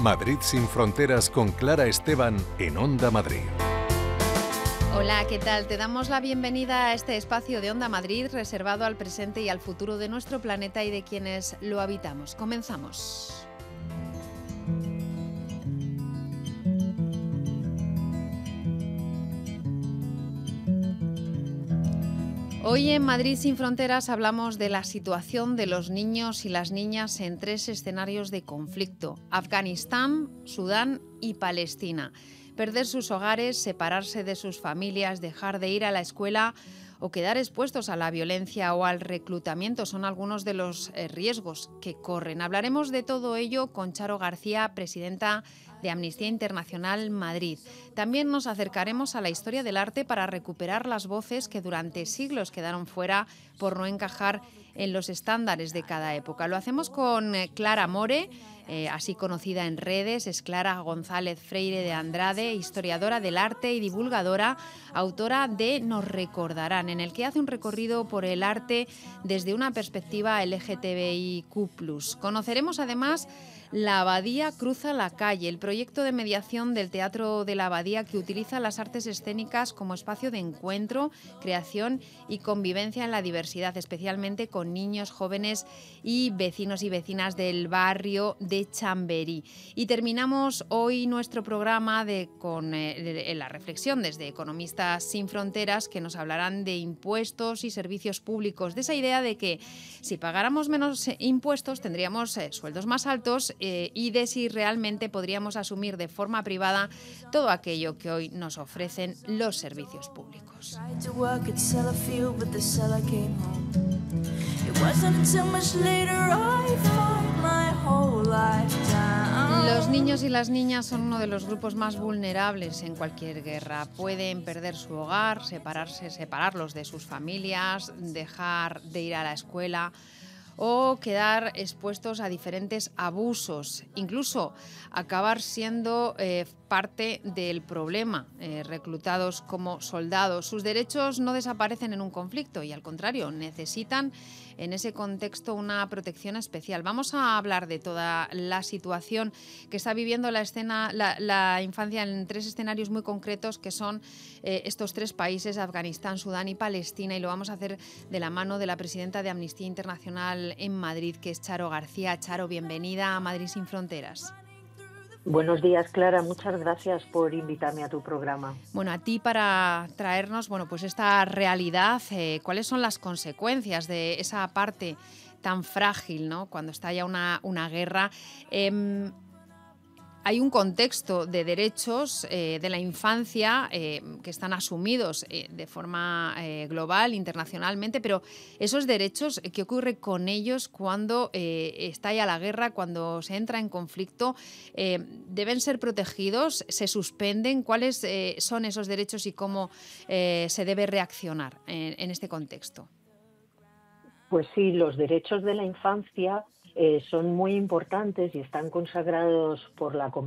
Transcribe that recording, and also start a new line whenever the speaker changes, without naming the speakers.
Madrid sin fronteras con Clara Esteban en Onda Madrid.
Hola, ¿qué tal? Te damos la bienvenida a este espacio de Onda Madrid reservado al presente y al futuro de nuestro planeta y de quienes lo habitamos. Comenzamos. Hoy en Madrid sin fronteras hablamos de la situación de los niños y las niñas en 3 escenarios de conflicto: Afganistán, Sudán y Palestina. Perder sus hogares, separarse de sus familias, dejar de ir a la escuela o quedar expuestos a la violencia o al reclutamiento son algunos de los riesgos que corren. Hablaremos de todo ello con Charo García, presidenta de Amnistía Internacional Madrid. También nos acercaremos a la historia del arte para recuperar las voces que durante siglos quedaron fuera por no encajar en los estándares de cada época. Lo hacemos con Clara More, así conocida en redes. Es Clara González Freire de Andrade, historiadora del arte y divulgadora, autora de Nos recordarán, en el que hace un recorrido por el arte desde una perspectiva LGTBIQ+. Conoceremos además La Abadía cruza la calle, el proyecto de mediación del Teatro de la Abadía que utiliza las artes escénicas como espacio de encuentro, creación y convivencia en la diversidad, especialmente con niños, jóvenes y vecinos y vecinas del barrio de Chamberí. Y terminamos hoy nuestro programa con la reflexión desde Economistas sin Fronteras, que nos hablarán de impuestos y servicios públicos, de esa idea de que si pagáramos menos impuestos tendríamos sueldos más altos, y de si realmente podríamos asumir de forma privada todo aquello que hoy nos ofrecen los servicios públicos. Los niños y las niñas son uno de los grupos más vulnerables en cualquier guerra. Pueden perder su hogar, separarlos de sus familias, dejar de ir a la escuela o quedar expuestos a diferentes abusos, incluso acabar siendo parte del problema, reclutados como soldados. Sus derechos no desaparecen en un conflicto y, al contrario, necesitan en ese contexto una protección especial. Vamos a hablar de toda la situación que está viviendo la infancia en 3 escenarios muy concretos, que son estos 3 países: Afganistán, Sudán y Palestina, y lo vamos a hacer de la mano de la presidenta de Amnistía Internacional en Madrid, que es Charo García. Charo, bienvenida a Madrid sin Fronteras.
Buenos días, Clara. Muchas gracias por invitarme a tu programa.
Bueno, a ti para traernos, pues esta realidad, ¿cuáles son las consecuencias de esa parte tan frágil, ¿no?, cuando estalla una guerra? Hay un contexto de derechos de la infancia que están asumidos de forma global, internacionalmente, pero esos derechos, ¿qué ocurre con ellos cuando estalla la guerra, cuando se entra en conflicto? ¿Deben ser protegidos? ¿Se suspenden? ¿Cuáles son esos derechos y cómo se debe reaccionar en este contexto?
Pues sí, los derechos de la infancia son muy importantes y están consagrados por la